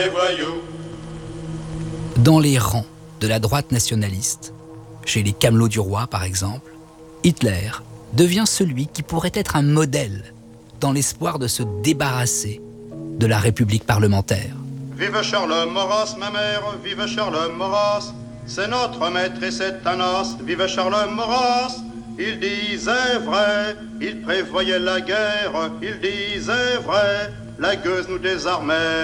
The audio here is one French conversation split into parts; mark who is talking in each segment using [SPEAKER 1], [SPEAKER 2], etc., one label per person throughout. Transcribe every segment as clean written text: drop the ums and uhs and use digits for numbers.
[SPEAKER 1] Dans les rangs de la droite nationaliste, chez les Camelots du roi par exemple, Hitler devient celui qui pourrait être un modèle dans l'espoir de se débarrasser de la République parlementaire.
[SPEAKER 2] Vive Charles Maurras, ma mère, vive Charles Maurras, c'est notre maître et c'est un os, vive Charles Maurras. Il disait vrai, il prévoyait la guerre, il disait vrai, la gueuse nous désarmait.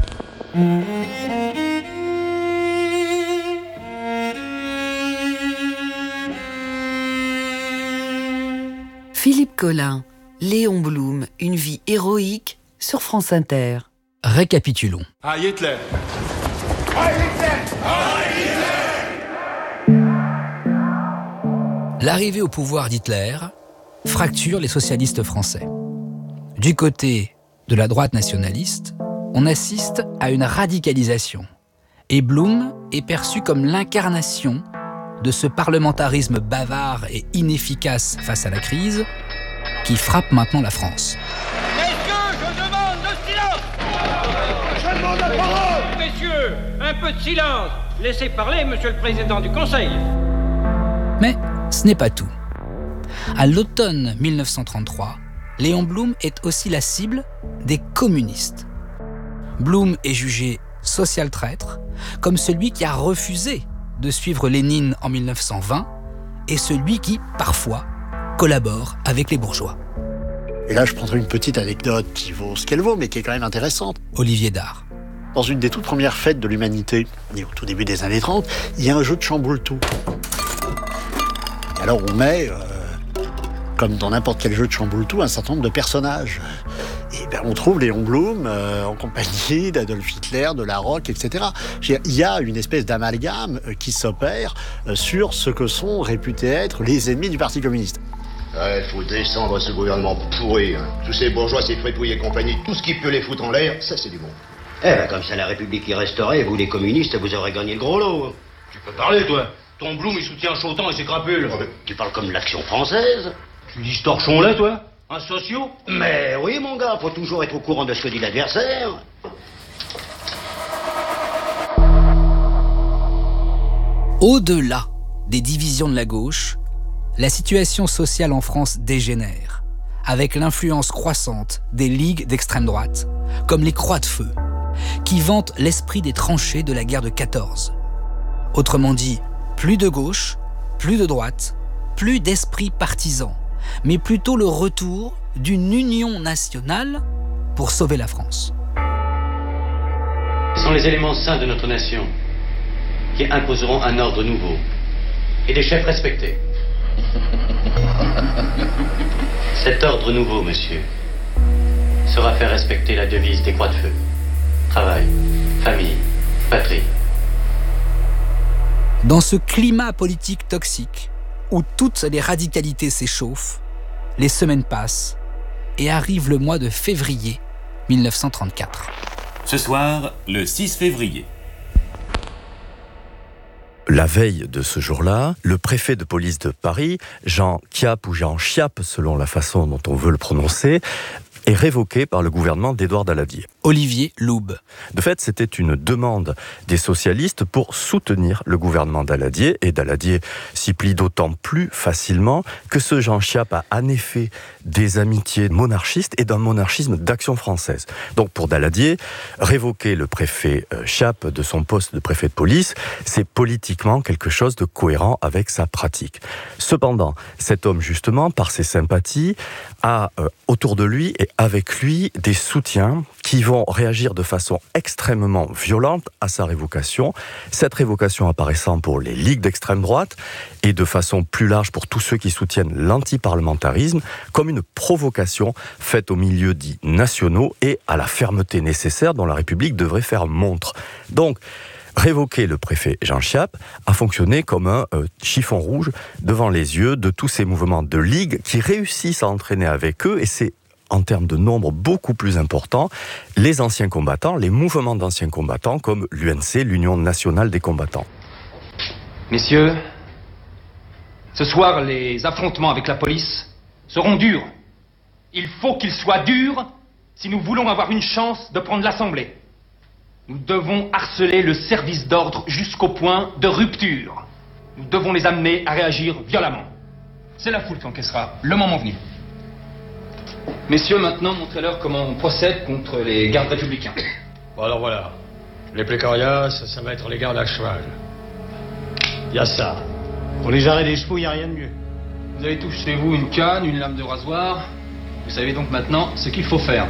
[SPEAKER 3] Philippe Collin, Léon Blum, une vie héroïque sur France Inter.
[SPEAKER 1] Récapitulons.
[SPEAKER 4] Heil Hitler!
[SPEAKER 5] Heil Hitler! Heil Hitler!
[SPEAKER 1] L'arrivée au pouvoir d'Hitler fracture les socialistes français. Du côté de la droite nationaliste, on assiste à une radicalisation. Et Blum est perçu comme l'incarnation de ce parlementarisme bavard et inefficace face à la crise qui frappe maintenant la France.
[SPEAKER 6] Messieurs, je demande le silence!
[SPEAKER 5] Je demande la parole!
[SPEAKER 6] Messieurs, un peu de silence! Laissez parler, monsieur le président du Conseil.
[SPEAKER 1] Mais ce n'est pas tout. À l'automne 1933, Léon Blum est aussi la cible des communistes. Blum est jugé social traître, comme celui qui a refusé de suivre Lénine en 1920 et celui qui, parfois, collabore avec les bourgeois.
[SPEAKER 7] Et là, je prendrai une petite anecdote qui vaut ce qu'elle vaut, mais qui est quand même intéressante.
[SPEAKER 1] Olivier Dard.
[SPEAKER 7] Dans une des toutes premières fêtes de l'humanité, au tout début des années 30, il y a un jeu de chamboule-tout. Alors on met, comme dans n'importe quel jeu de chamboule-tout, un certain nombre de personnages. Et ben, on trouve Léon Blum en compagnie d'Adolf Hitler, de la Roque, etc. Il y a une espèce d'amalgame qui s'opère sur ce que sont réputés être les ennemis du Parti communiste.
[SPEAKER 8] Ouais, faut descendre ce gouvernement pourri. Hein. Tous ces bourgeois, ces fripouilles et compagnie, tout ce qui peut les foutre en l'air, ça c'est du bon.
[SPEAKER 9] Eh ben comme ça la République y resterait, vous les communistes, vous aurez gagné le gros lot.
[SPEAKER 10] Tu peux parler, toi. Ton Blum, il soutient Chautan et ses crapules.
[SPEAKER 9] Oh, tu parles comme l'Action française.
[SPEAKER 10] Tu dis ce torchon-là, toi? Un socio?
[SPEAKER 9] Mais oui, mon gars, faut toujours être au courant de ce que dit l'adversaire.
[SPEAKER 1] Au-delà des divisions de la gauche, la situation sociale en France dégénère, avec l'influence croissante des ligues d'extrême droite, comme les Croix de Feu, qui vantent l'esprit des tranchées de la guerre de 14. Autrement dit, plus de gauche, plus de droite, plus d'esprit partisan, mais plutôt le retour d'une union nationale pour sauver la France.
[SPEAKER 11] Ce sont les éléments sains de notre nation qui imposeront un ordre nouveau et des chefs respectés. Cet ordre nouveau, monsieur, sera faire respecter la devise des Croix de Feu. Travail, famille, patrie.
[SPEAKER 1] Dans ce climat politique toxique, où toutes les radicalités s'échauffent, les semaines passent et arrive le mois de février 1934.
[SPEAKER 12] Ce soir, le 6 février.
[SPEAKER 13] La veille de ce jour-là, le préfet de police de Paris, Jean Chiappe ou Jean Chiappe, selon la façon dont on veut le prononcer, est révoqué par le gouvernement d'Édouard Daladier.
[SPEAKER 1] Olivier Loub.
[SPEAKER 13] De fait, c'était une demande des socialistes pour soutenir le gouvernement Daladier, et Daladier s'y plie d'autant plus facilement que ce Jean Chiappe a en effet des amitiés monarchistes et d'un monarchisme d'action française. Donc pour Daladier, révoquer le préfet Chiappe de son poste de préfet de police, c'est politiquement quelque chose de cohérent avec sa pratique. Cependant, cet homme justement, par ses sympathies, a autour de lui et avec lui des soutiens qui vont réagir de façon extrêmement violente à sa révocation. Cette révocation apparaissant pour les ligues d'extrême droite et de façon plus large pour tous ceux qui soutiennent l'antiparlementarisme comme une provocation faite aux milieux dits nationaux et à la fermeté nécessaire dont la République devrait faire montre. Donc, révoquer le préfet Jean Chiappe a fonctionné comme un chiffon rouge devant les yeux de tous ces mouvements de ligue qui réussissent à entraîner avec eux, et c'est en termes de nombre beaucoup plus important, les anciens combattants, les mouvements d'anciens combattants comme l'UNC, l'Union nationale des combattants.
[SPEAKER 14] Messieurs, ce soir, les affrontements avec la police seront durs. Il faut qu'ils soient durs si nous voulons avoir une chance de prendre l'Assemblée. Nous devons harceler le service d'ordre jusqu'au point de rupture. Nous devons les amener à réagir violemment. C'est la foule qui encaissera, le moment venu. Messieurs, maintenant, montrez-leur comment on procède contre les gardes républicains.
[SPEAKER 4] Bon, alors voilà. Les précariats, ça va être les gardes à cheval. Il y a ça. Pour les arrêts des chevaux, il n'y a rien de mieux.
[SPEAKER 14] Vous avez tous chez vous une canne, une lame de rasoir. Vous savez donc maintenant ce qu'il faut faire.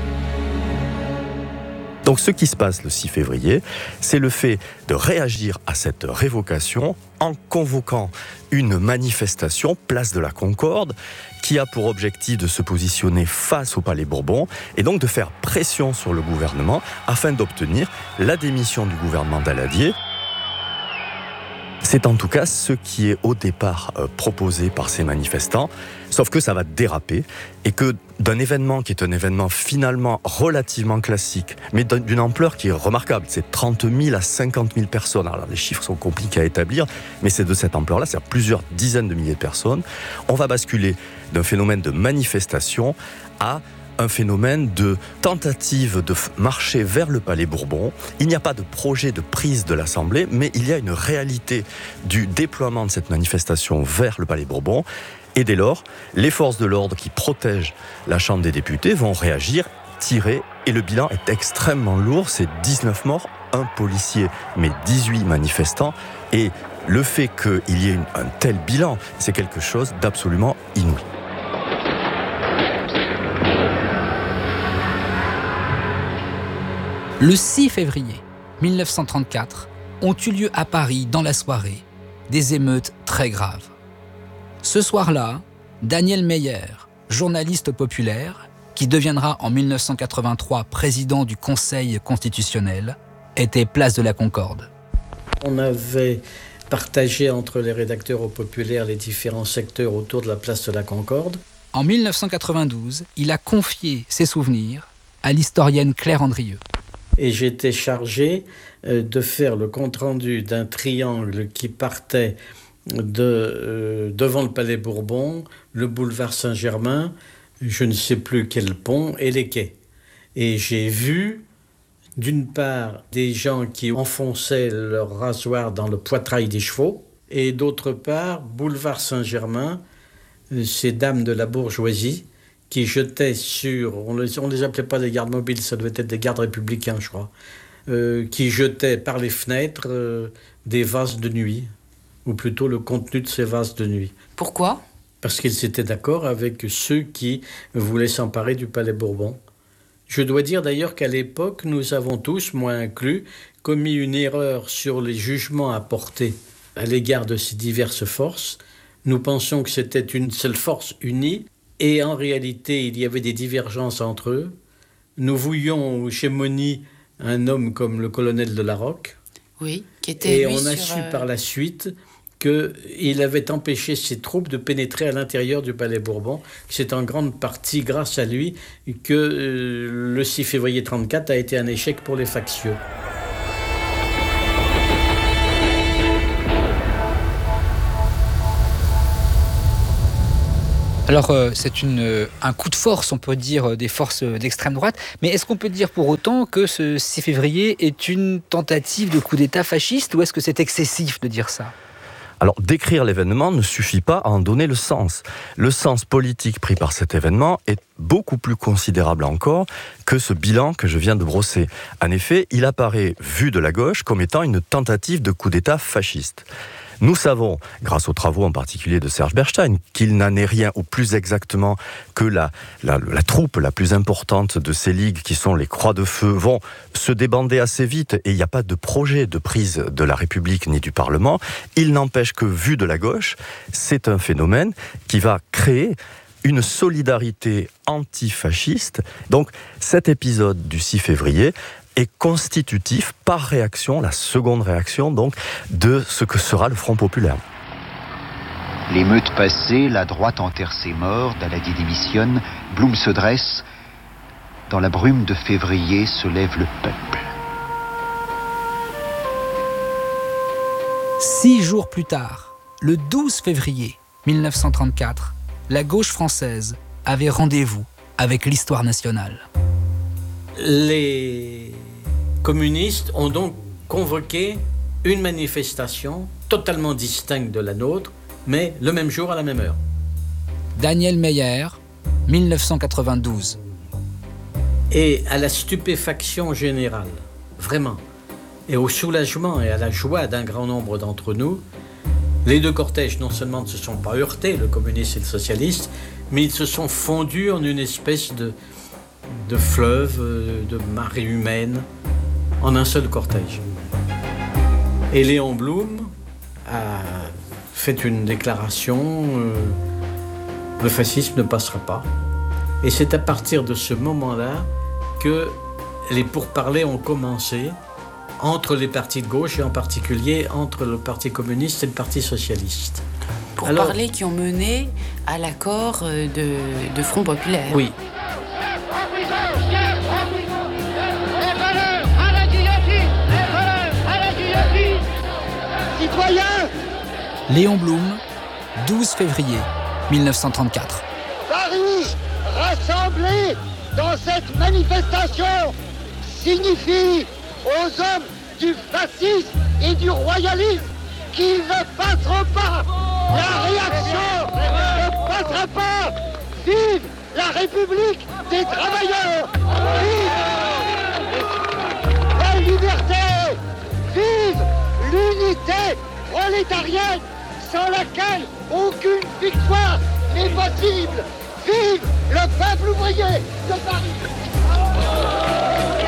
[SPEAKER 13] Donc ce qui se passe le 6 février, c'est le fait de réagir à cette révocation en convoquant une manifestation place de la Concorde qui a pour objectif de se positionner face au Palais Bourbon et donc de faire pression sur le gouvernement afin d'obtenir la démission du gouvernement Daladier. C'est en tout cas ce qui est au départ proposé par ces manifestants, sauf que ça va déraper et que d'un événement qui est un événement finalement relativement classique, mais d'une ampleur qui est remarquable, c'est 30 000 à 50 000 personnes. Alors les chiffres sont compliqués à établir, mais c'est de cette ampleur-là, c'est-à-dire plusieurs dizaines de milliers de personnes. On va basculer d'un phénomène de manifestation à un phénomène de tentative de marcher vers le Palais Bourbon. Il n'y a pas de projet de prise de l'Assemblée, mais il y a une réalité du déploiement de cette manifestation vers le Palais Bourbon. Et dès lors, les forces de l'ordre qui protègent la Chambre des députés vont réagir, tirer, et le bilan est extrêmement lourd. C'est 19 morts, 1 policier, mais 18 manifestants. Et le fait qu'il y ait un tel bilan, c'est quelque chose d'absolument inouï.
[SPEAKER 1] Le 6 février 1934 ont eu lieu à Paris, dans la soirée, des émeutes très graves. Ce soir-là, Daniel Meyer, journaliste populaire, qui deviendra en 1983 président du Conseil constitutionnel, était place de la Concorde.
[SPEAKER 15] On avait partagé entre les rédacteurs au Populaire les différents secteurs autour de la place de la Concorde.
[SPEAKER 1] En 1992, il a confié ses souvenirs à l'historienne Claire Andrieux.
[SPEAKER 15] Et j'étais chargé de faire le compte-rendu d'un triangle qui partait devant le Palais Bourbon, le boulevard Saint-Germain, je ne sais plus quel pont, et les quais. Et j'ai vu, d'une part, des gens qui enfonçaient leur rasoir dans le poitrail des chevaux, et d'autre part, boulevard Saint-Germain, ces dames de la bourgeoisie, qui jetaient sur... On les appelait pas des gardes mobiles, ça devait être des gardes républicains, je crois. Qui jetaient par les fenêtres des vases de nuit, ou plutôt le contenu de ces vases de nuit.
[SPEAKER 3] Pourquoi ?
[SPEAKER 15] Parce qu'ils étaient d'accord avec ceux qui voulaient s'emparer du Palais Bourbon. Je dois dire d'ailleurs qu'à l'époque, nous avons tous, moi inclus, commis une erreur sur les jugements apportés à l'égard de ces diverses forces. Nous pensions que c'était une seule force unie, et en réalité, il y avait des divergences entre eux. Nous voulions chez Moni un homme comme le colonel de Larocque.
[SPEAKER 3] Oui, qui était.
[SPEAKER 15] Et on a su par la suite qu'il avait empêché ses troupes de pénétrer à l'intérieur du Palais Bourbon. C'est en grande partie grâce à lui que le 6 février 1934 a été un échec pour les factieux.
[SPEAKER 1] Alors, c'est un coup de force, on peut dire, des forces d'extrême droite. Mais est-ce qu'on peut dire pour autant que ce 6 février est une tentative de coup d'État fasciste, ou est-ce que c'est excessif de dire ça ?
[SPEAKER 13] Alors, décrire l'événement ne suffit pas à en donner le sens. Le sens politique pris par cet événement est beaucoup plus considérable encore que ce bilan que je viens de brosser. En effet, il apparaît, vu de la gauche, comme étant une tentative de coup d'État fasciste. Nous savons, grâce aux travaux en particulier de Serge Bernstein, qu'il n'en est rien, ou plus exactement que la troupe la plus importante de ces ligues, qui sont les Croix de Feu, vont se débander assez vite, et il n'y a pas de projet de prise de la République ni du Parlement. Il n'empêche que, vu de la gauche, c'est un phénomène qui va créer une solidarité antifasciste. Donc cet épisode du 6 février est constitutif par réaction, la seconde réaction donc, de ce que sera le Front populaire.
[SPEAKER 16] L'émeute passée, la droite enterre ses morts, Daladier démissionne, Blum se dresse. Dans la brume de février se lève le peuple.
[SPEAKER 1] 6 jours plus tard, le 12 février 1934, la gauche française avait rendez-vous avec l'histoire nationale.
[SPEAKER 15] Les communistes ont donc convoqué une manifestation totalement distincte de la nôtre, mais le même jour à la même heure.
[SPEAKER 1] Daniel Meyer, 1992.
[SPEAKER 15] Et à la stupéfaction générale, vraiment, et au soulagement et à la joie d'un grand nombre d'entre nous, les deux cortèges non seulement ne se sont pas heurtés, le communiste et le socialiste, mais ils se sont fondus en une espèce de fleuve, de marée humaine, en un seul cortège. Et Léon Blum a fait une déclaration, le fascisme ne passera pas. Et c'est à partir de ce moment-là que les pourparlers ont commencé entre les partis de gauche et en particulier entre le Parti communiste et le Parti socialiste.
[SPEAKER 3] Pourparlers qui ont mené à l'accord de Front populaire.
[SPEAKER 15] Oui.
[SPEAKER 5] Citoyens!
[SPEAKER 1] Léon Blum, 12 février 1934.
[SPEAKER 5] Paris, rassemblé dans cette manifestation, signifie aux hommes du fascisme et du royalisme qu'ils ne passeront pas. La réaction ne passera pas. Vive la République des travailleurs. Vive la liberté. Vive l'unité prolétarienne sans laquelle aucune victoire n'est possible. Vive le peuple ouvrier de Paris.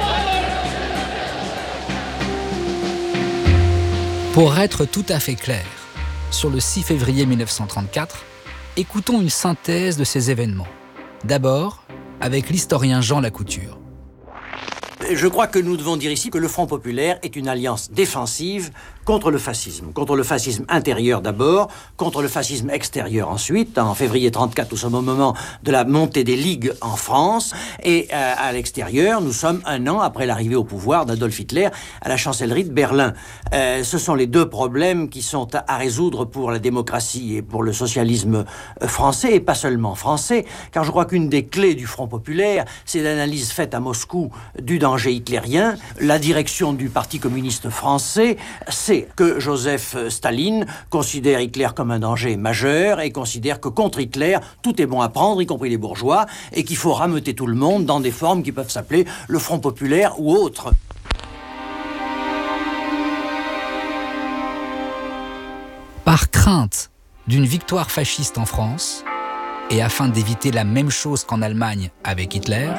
[SPEAKER 1] Pour être tout à fait clair, sur le 6 février 1934, écoutons une synthèse de ces événements. D'abord, avec l'historien Jean Lacouture.
[SPEAKER 17] Je crois que nous devons dire ici que le Front populaire est une alliance défensive contre le fascisme intérieur d'abord, contre le fascisme extérieur ensuite. En février 1934, nous sommes au moment de la montée des ligues en France, et à l'extérieur, nous sommes un an après l'arrivée au pouvoir d'Adolf Hitler à la chancellerie de Berlin. Ce sont les deux problèmes qui sont à résoudre pour la démocratie et pour le socialisme français, et pas seulement français, car je crois qu'une des clés du Front populaire, c'est l'analyse faite à Moscou du danger hitlérien. La direction du Parti communiste français sait que Joseph Staline considère Hitler comme un danger majeur et considère que contre Hitler, tout est bon à prendre, y compris les bourgeois, et qu'il faut rameuter tout le monde dans des formes qui peuvent s'appeler le Front populaire ou autre.
[SPEAKER 1] Par crainte d'une victoire fasciste en France, et afin d'éviter la même chose qu'en Allemagne avec Hitler,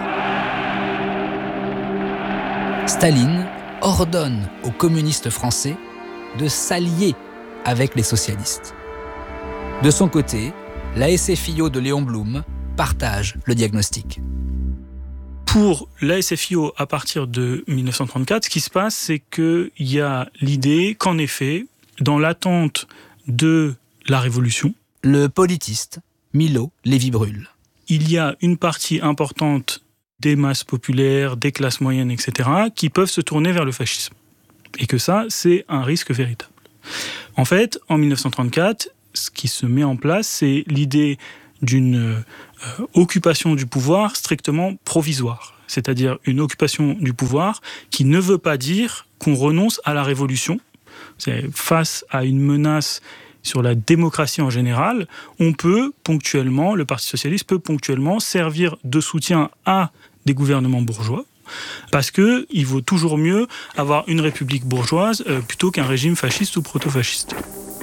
[SPEAKER 1] Staline ordonne aux communistes français de s'allier avec les socialistes. De son côté, la SFIO de Léon Blum partage le diagnostic.
[SPEAKER 18] Pour la SFIO, à partir de 1934, ce qui se passe, c'est qu'il y a l'idée qu'en effet, dans l'attente de la Révolution,
[SPEAKER 1] le politiste Milo Lévy-Bruhl.
[SPEAKER 18] Il y a une partie importante des masses populaires, des classes moyennes, etc., qui peuvent se tourner vers le fascisme. Et que ça, c'est un risque véritable. En fait, en 1934, ce qui se met en place, c'est l'idée d'une occupation du pouvoir strictement provisoire. C'est-à-dire une occupation du pouvoir qui ne veut pas dire qu'on renonce à la révolution. C'est face à une menace sur la démocratie en général, on peut ponctuellement, le Parti socialiste peut ponctuellement servir de soutien à des gouvernements bourgeois, parce qu'il vaut toujours mieux avoir une république bourgeoise plutôt qu'un régime fasciste ou proto-fasciste.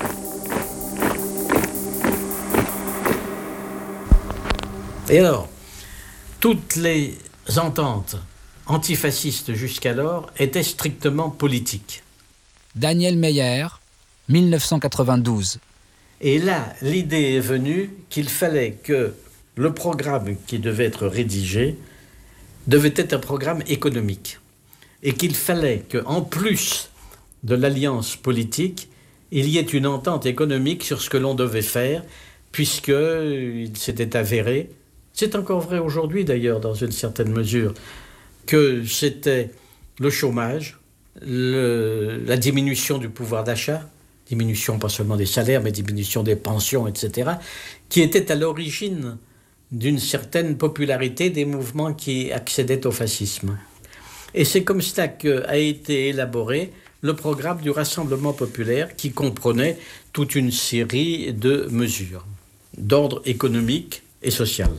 [SPEAKER 15] Et alors, toutes les ententes antifascistes jusqu'alors étaient strictement politiques.
[SPEAKER 1] Daniel Meyer, 1992.
[SPEAKER 15] Et là, l'idée est venue qu'il fallait que le programme qui devait être rédigé devait être un programme économique. Et qu'il fallait qu'en plus de l'alliance politique, il y ait une entente économique sur ce que l'on devait faire, puisqu'il s'était avéré, c'est encore vrai aujourd'hui d'ailleurs dans une certaine mesure, que c'était le chômage, la diminution du pouvoir d'achat, diminution pas seulement des salaires, mais diminution des pensions, etc., qui était à l'origine d'une certaine popularité des mouvements qui accédaient au fascisme. Et c'est comme ça qu'a été élaboré le programme du Rassemblement populaire qui comprenait toute une série de mesures d'ordre économique et social.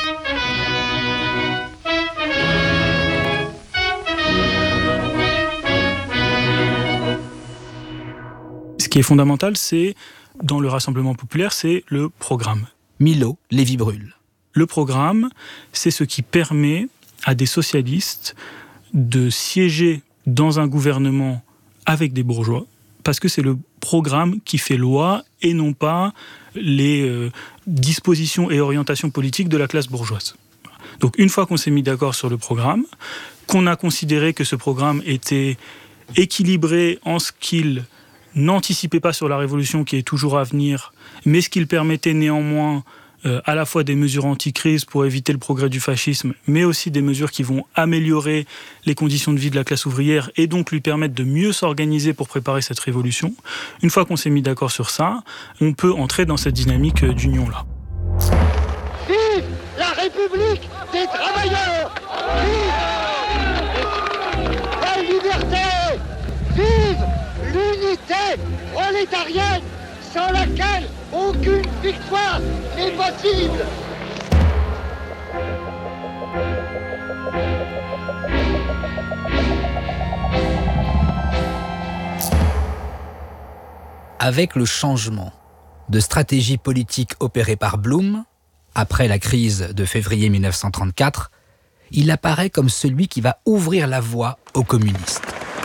[SPEAKER 18] Ce qui est fondamental, c'est, dans le Rassemblement populaire, c'est le programme.
[SPEAKER 1] Milo Lévy-Bruhl.
[SPEAKER 18] Le programme, c'est ce qui permet à des socialistes de siéger dans un gouvernement avec des bourgeois, parce que c'est le programme qui fait loi et non pas les dispositions et orientations politiques de la classe bourgeoise. Donc une fois qu'on s'est mis d'accord sur le programme, qu'on a considéré que ce programme était équilibré en ce qu'il n'anticipait pas sur la révolution qui est toujours à venir, mais ce qu'il permettait néanmoins à la fois des mesures anti-crise pour éviter le progrès du fascisme, mais aussi des mesures qui vont améliorer les conditions de vie de la classe ouvrière et donc lui permettre de mieux s'organiser pour préparer cette révolution. Une fois qu'on s'est mis d'accord sur ça, on peut entrer dans cette dynamique d'union-là.
[SPEAKER 5] Vive la République des travailleurs! Vive la liberté! Vive l'unité prolétarienne sans laquelle aucune victoire n'est possible!
[SPEAKER 1] Avec le changement de stratégie politique opéré par Blum, après la crise de février 1934, il apparaît comme celui qui va ouvrir la voie aux communistes.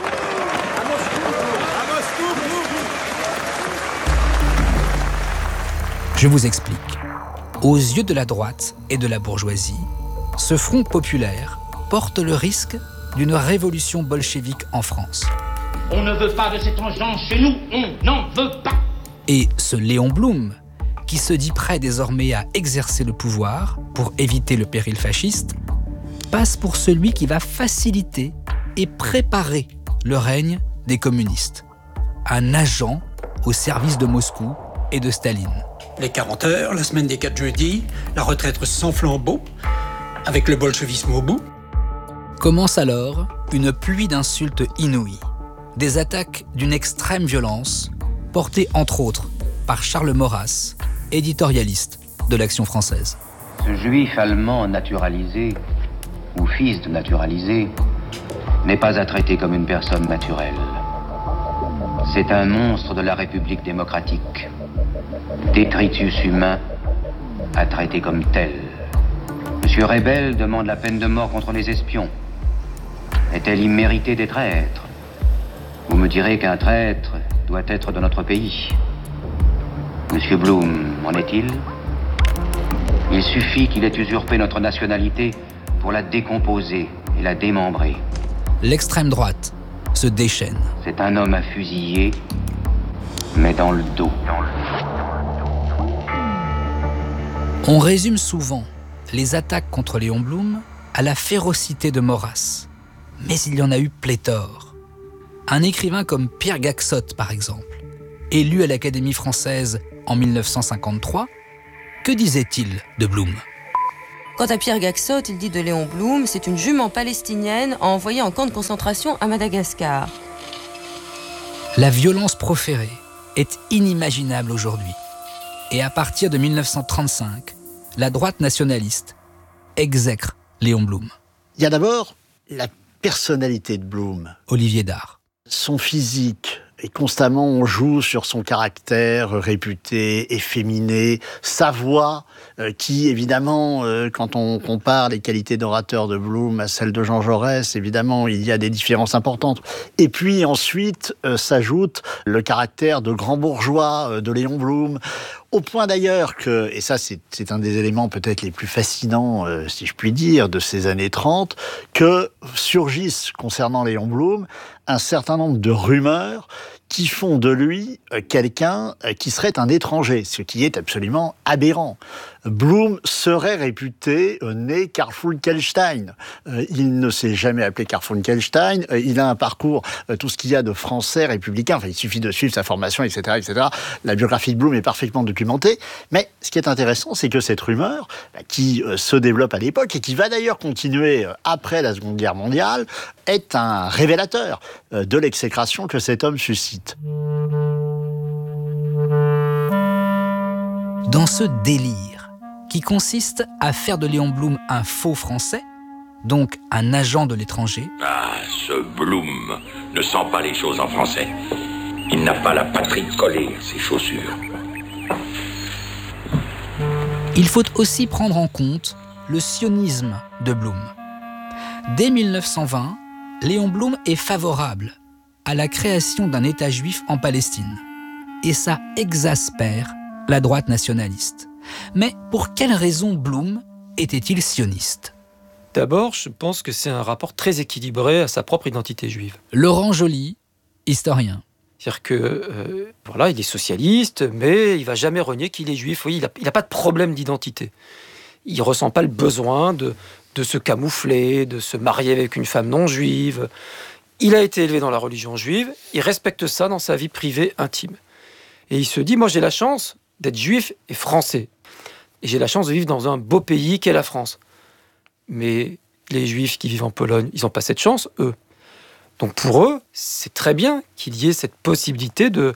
[SPEAKER 1] Je vous explique. Aux yeux de la droite et de la bourgeoisie, ce front populaire porte le risque d'une révolution bolchevique en France.
[SPEAKER 10] On ne veut pas de cette engeance chez nous, on n'en veut pas.
[SPEAKER 1] Et ce Léon Blum, qui se dit prêt désormais à exercer le pouvoir pour éviter le péril fasciste, passe pour celui qui va faciliter et préparer le règne des communistes. Un agent au service de Moscou et de Staline.
[SPEAKER 19] Les 40 heures, la semaine des 4 jeudis, la retraite sans flambeau, avec le bolchevisme au bout.
[SPEAKER 1] Commence alors une pluie d'insultes inouïes. Des attaques d'une extrême violence, portées entre autres par Charles Maurras, éditorialiste de l'Action française.
[SPEAKER 9] Ce juif allemand naturalisé, ou fils de naturalisé, n'est pas à traiter comme une personne naturelle. C'est un monstre de la République démocratique. Détritus humain à traiter comme tel. Monsieur Rebel demande la peine de mort contre les espions. Est-elle imméritée des traîtres? Vous me direz qu'un traître doit être de notre pays. Monsieur Blum, en est-il? Il suffit qu'il ait usurpé notre nationalité pour la décomposer et la démembrer.
[SPEAKER 1] L'extrême droite se déchaîne.
[SPEAKER 9] C'est un homme à fusiller, mais dans le dos.
[SPEAKER 1] On résume souvent les attaques contre Léon Blum à la férocité de Maurras. Mais il y en a eu pléthore. Un écrivain comme Pierre Gaxotte, par exemple, élu à l'Académie française en 1953, que disait-il de Blum ?
[SPEAKER 20] Quant à Pierre Gaxotte, il dit de Léon Blum, c'est une jument palestinienne envoyée en camp de concentration à Madagascar.
[SPEAKER 1] La violence proférée est inimaginable aujourd'hui. Et à partir de 1935, la droite nationaliste exècre Léon Blum.
[SPEAKER 7] Il y a d'abord la personnalité de Blum.
[SPEAKER 1] Olivier Dard.
[SPEAKER 7] Son physique, et constamment on joue sur son caractère réputé, efféminé, sa voix, qui évidemment, quand on compare les qualités d'orateur de Blum à celles de Jean Jaurès, évidemment il y a des différences importantes. Et puis ensuite s'ajoute le caractère de grand bourgeois de Léon Blum, au point d'ailleurs que, et ça c'est un des éléments peut-être les plus fascinants, si je puis dire, de ces années 30, que surgissent concernant Léon Blum un certain nombre de rumeurs qui font de lui quelqu'un qui serait un étranger, ce qui est absolument aberrant. Blum serait réputé né Karl Funkelstein. Il ne s'est jamais appelé Karl Funkelstein. Il a un parcours, tout ce qu'il y a de français républicain. Enfin, il suffit de suivre sa formation, etc., etc. La biographie de Blum est parfaitement documentée. Mais ce qui est intéressant, c'est que cette rumeur, qui se développe à l'époque et qui va d'ailleurs continuer après la Seconde Guerre mondiale, est un révélateur de l'exécration que cet homme suscite.
[SPEAKER 1] Dans ce délire, qui consiste à faire de Léon Blum un faux Français, donc un agent de l'étranger.
[SPEAKER 21] Ah, ce Blum ne sent pas les choses en français. Il n'a pas la patrie collée à ses chaussures.
[SPEAKER 1] Il faut aussi prendre en compte le sionisme de Blum. Dès 1920, Léon Blum est favorable à la création d'un État juif en Palestine. Et ça exaspère la droite nationaliste. Mais pour quelle raison Blum était-il sioniste ?
[SPEAKER 22] D'abord, je pense que c'est un rapport très équilibré à sa propre identité juive.
[SPEAKER 1] Laurent Joly, historien.
[SPEAKER 22] C'est-à-dire que, voilà, il est socialiste, mais il ne va jamais renier qu'il est juif. Oui, il n'a pas de problème d'identité. Il ne ressent pas le besoin de se camoufler, de se marier avec une femme non juive. Il a été élevé dans la religion juive, il respecte ça dans sa vie privée intime. Et il se dit, moi j'ai la chance d'être juif et français. Et j'ai la chance de vivre dans un beau pays qu'est la France. Mais les juifs qui vivent en Pologne, ils n'ont pas cette chance, eux. Donc pour eux, c'est très bien qu'il y ait cette possibilité de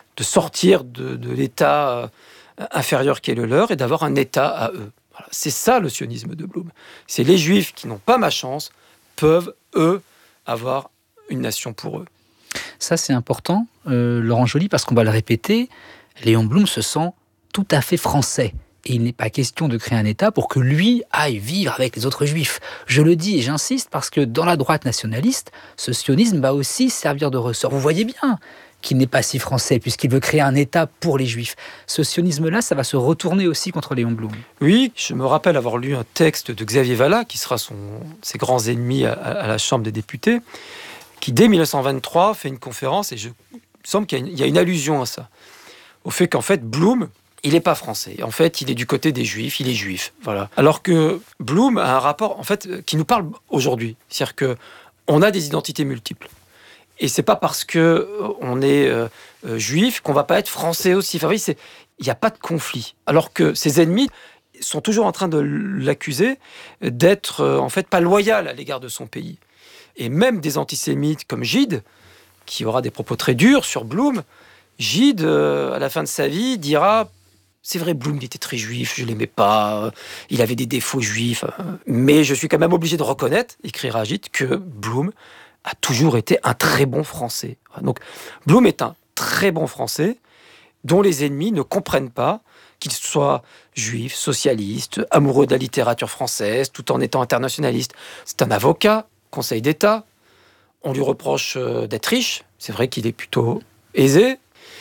[SPEAKER 22] sortir de l'état inférieur qui est le leur et d'avoir un état à eux. Voilà. C'est ça le sionisme de Blum. C'est les juifs qui n'ont pas ma chance peuvent, eux, avoir une nation pour eux.
[SPEAKER 1] Ça, c'est important, Laurent Joly, parce qu'on va le répéter, Léon Blum se sent tout à fait français. Et il n'est pas question de créer un État pour que lui aille vivre avec les autres juifs. Je le dis et j'insiste parce que dans la droite nationaliste, ce sionisme va aussi servir de ressort. Vous voyez bien qu'il n'est pas si français puisqu'il veut créer un État pour les juifs. Ce sionisme-là, ça va se retourner aussi contre Léon Blum.
[SPEAKER 22] Oui, je me rappelle avoir lu un texte de Xavier Vallat, qui sera ses grands ennemis à la Chambre des députés, qui dès 1923 fait une conférence, et il me semble qu'il y a une allusion à ça, au fait qu'en fait Blum, il n'est pas français. En fait, il est du côté des juifs, il est juif. Voilà. Alors que Blum a un rapport, en fait, qui nous parle aujourd'hui. C'est-à-dire qu'on a des identités multiples. Et c'est pas parce qu'on est juif qu'on va pas être français aussi. Enfin, oui, il n'y a pas de conflit. Alors que ses ennemis sont toujours en train de l'accuser d'être, en fait, pas loyal à l'égard de son pays. Et même des antisémites comme Gide, qui aura des propos très durs sur Blum, Gide, à la fin de sa vie, dira... C'est vrai, Blum, il était très juif, je ne l'aimais pas, il avait des défauts juifs, mais je suis quand même obligé de reconnaître, écrira Gide, que Blum a toujours été un très bon Français. Donc, Blum est un très bon Français dont les ennemis ne comprennent pas qu'il soit juif, socialiste, amoureux de la littérature française, tout en étant internationaliste. C'est un avocat, Conseil d'État, on lui reproche d'être riche, c'est vrai qu'il est plutôt aisé.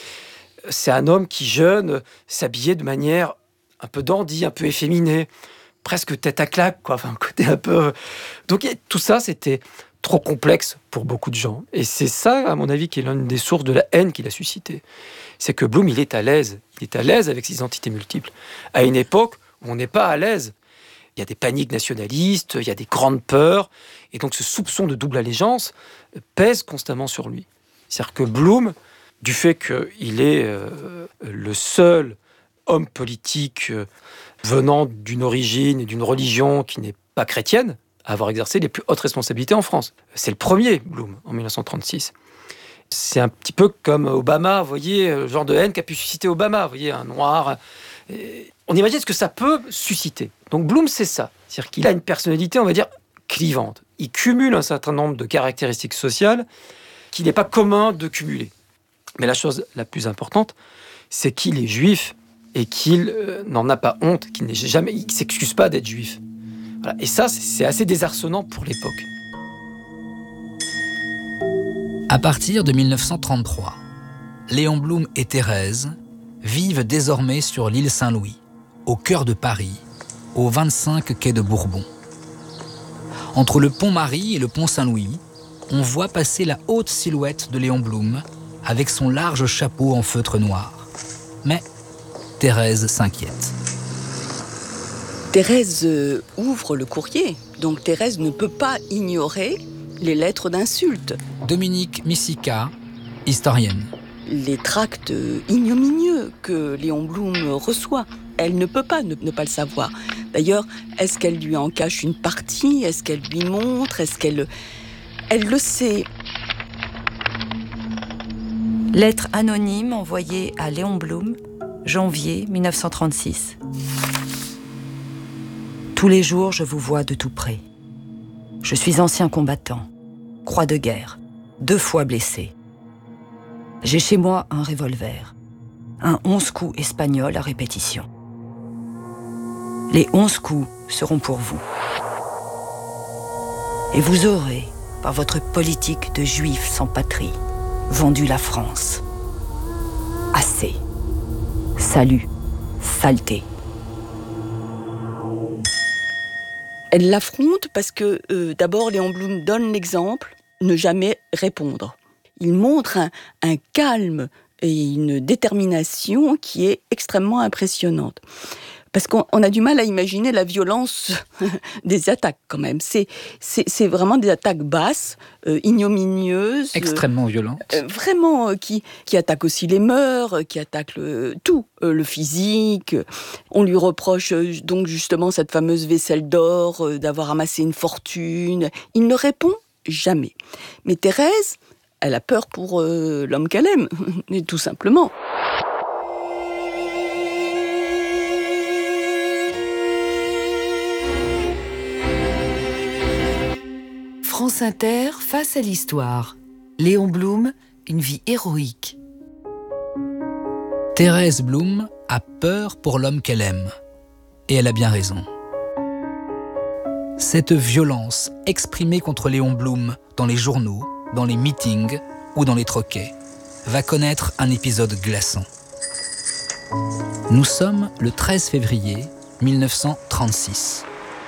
[SPEAKER 22] C'est un homme qui, jeune, s'habillait de manière un peu dandy, un peu efféminée, presque tête à claque, quoi. Enfin, un côté un peu... Donc tout ça, c'était trop complexe pour beaucoup de gens. Et c'est ça, à mon avis, qui est l'une des sources de la haine qu'il a suscité. C'est que Blum, il est à l'aise. Il est à l'aise avec ses identités multiples. À une époque où on n'est pas à l'aise. Il y a des paniques nationalistes, il y a des grandes peurs. Et donc ce soupçon de double allégeance pèse constamment sur lui. C'est-à-dire que Blum... du fait qu'il est le seul homme politique venant d'une origine et d'une religion qui n'est pas chrétienne à avoir exercé les plus hautes responsabilités en France. C'est le premier, Blum, en 1936. C'est un petit peu comme Obama, vous voyez, le genre de haine qu'a pu susciter Obama, vous voyez, un noir. On imagine ce que ça peut susciter. Donc Blum, c'est ça. C'est-à-dire qu'il a une personnalité, on va dire, clivante. Il cumule un certain nombre de caractéristiques sociales qu'il n'est pas commun de cumuler. Mais la chose la plus importante, c'est qu'il est juif et qu'il n'en a pas honte, qu'il ne s'excuse pas d'être juif. Voilà. Et ça, c'est assez désarçonnant pour l'époque.
[SPEAKER 1] À partir de 1933, Léon Blum et Thérèse vivent désormais sur l'île Saint-Louis, au cœur de Paris, au 25 quai de Bourbon. Entre le pont Marie et le pont Saint-Louis, on voit passer la haute silhouette de Léon Blum avec son large chapeau en feutre noir. Mais Thérèse s'inquiète.
[SPEAKER 23] Thérèse ouvre le courrier, donc Thérèse ne peut pas ignorer les lettres d'insultes.
[SPEAKER 1] Dominique Missica, historienne.
[SPEAKER 23] Les tracts ignominieux que Léon Blum reçoit. elle ne peut pas ne pas le savoir. D'ailleurs, est-ce qu'elle lui en cache une partie? Est-ce qu'elle lui montre? Est-ce qu'elle... Elle le sait.
[SPEAKER 2] Lettre anonyme envoyée à Léon Blum, janvier 1936. Tous les jours, je vous vois de tout près. Je suis ancien combattant, croix de guerre, 2 fois blessé. J'ai chez moi un revolver, un 11 coups espagnol à répétition. Les 11 coups seront pour vous. Et vous aurez, par votre politique de juifs sans patrie, vendu la France. Assez. Salut, saleté.
[SPEAKER 23] Elle l'affronte parce que, d'abord, Léon Blum donne l'exemple, ne jamais répondre. Il montre un calme et une détermination qui est extrêmement impressionnante. Parce qu'on a du mal à imaginer la violence des attaques, quand même. C'est vraiment des attaques basses, ignominieuses.
[SPEAKER 1] Extrêmement violentes.
[SPEAKER 23] Vraiment, qui attaquent aussi les mœurs, qui attaquent tout, le physique. On lui reproche donc justement cette fameuse vaisselle d'or, d'avoir amassé une fortune. Il ne répond jamais. Mais Thérèse, elle a peur pour l'homme qu'elle aime, tout simplement.
[SPEAKER 3] France Inter, face à l'histoire. Léon Blum, une vie héroïque.
[SPEAKER 1] Thérèse Blum a peur pour l'homme qu'elle aime. Et elle a bien raison. Cette violence exprimée contre Léon Blum dans les journaux, dans les meetings ou dans les troquets va connaître un épisode glaçant. Nous sommes le 13 février 1936.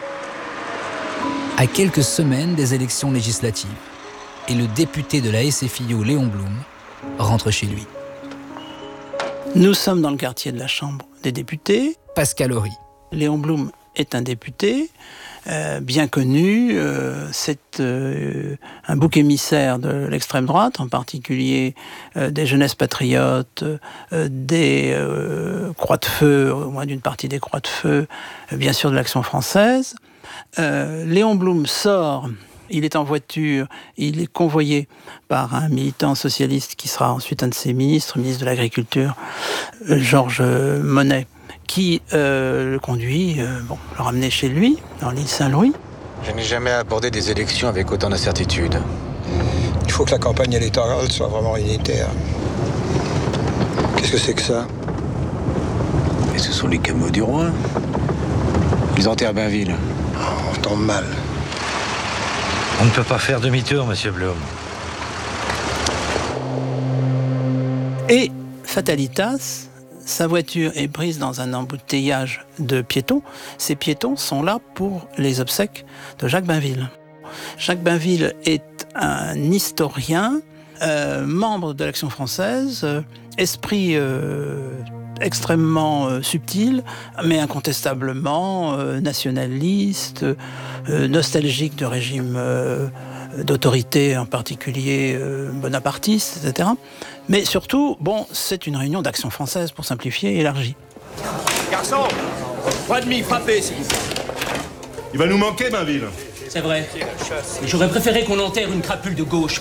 [SPEAKER 1] À quelques semaines des élections législatives, et le député de la SFIO, Léon Blum, rentre chez lui.
[SPEAKER 6] Nous sommes dans le quartier de la Chambre des députés.
[SPEAKER 1] Pascal Horry.
[SPEAKER 6] Léon Blum est un député bien connu. C'est un bouc émissaire de l'extrême droite, en particulier des jeunesses patriotes, des Croix de Feu, au moins d'une partie des Croix de Feu, bien sûr de l'Action française. Léon Blum sort, il est en voiture, il est convoyé par un militant socialiste qui sera ensuite un de ses ministres, ministre de l'Agriculture, Georges Monnet, qui le conduit, le ramener chez lui, dans l'île Saint-Louis.
[SPEAKER 8] Je n'ai jamais abordé des élections avec autant d'incertitude.
[SPEAKER 24] Il faut que la campagne électorale soit vraiment unitaire. Qu'est-ce que c'est que ça?
[SPEAKER 8] Et ce sont les cameaux du roi. Ils enterrent Bainville.
[SPEAKER 24] On tombe mal.
[SPEAKER 25] On ne peut pas faire demi-tour, monsieur Blum.
[SPEAKER 6] Et, fatalitas, sa voiture est prise dans un embouteillage de piétons. Ces piétons sont là pour les obsèques de Jacques Bainville. Jacques Bainville est un historien, membre de l'Action française, esprit extrêmement subtil, mais incontestablement nationaliste, nostalgique de régime d'autorité, en particulier bonapartiste, etc. Mais surtout, c'est une réunion d'Action française, pour simplifier, élargie.
[SPEAKER 10] Garçon, 3,5 frappé, s'il vous plaît.
[SPEAKER 26] Il va nous manquer, Bainville.
[SPEAKER 10] C'est vrai. J'aurais préféré qu'on enterre une crapule de gauche.